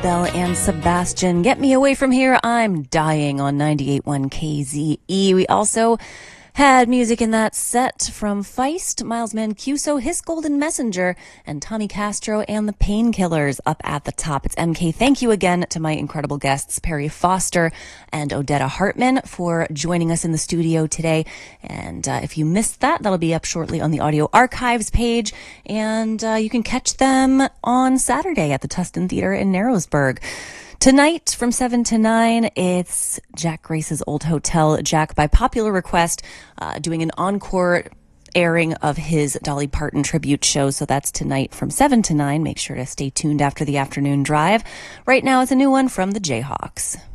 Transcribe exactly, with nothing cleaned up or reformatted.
Belle and Sebastian. Get me away from here. I'm dying on ninety-eight point one K Z E. We also had music in that set from Feist, Miles Mancuso, His Golden Messenger, and Tommy Castro and the Painkillers up at the top. It's M K. Thank you again to my incredible guests, Perry Foster and Odetta Hartman, for joining us in the studio today. And uh, if you missed that, that'll be up shortly on the Audio Archives page. And uh, you can catch them on Saturday at the Tustin Theater in Narrowsburg. Tonight from seven to nine, it's Jack Grace's Old Hotel. Jack, by popular request, uh, doing an encore airing of his Dolly Parton tribute show. So that's tonight from seven to nine. Make sure to stay tuned after the afternoon drive. Right now, it's a new one from the Jayhawks.